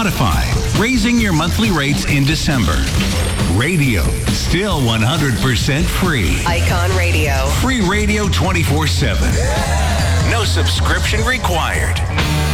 Spotify, raising your monthly rates in December. Radio, still 100% free. Icon Radio. Free radio 24/7. No subscription required.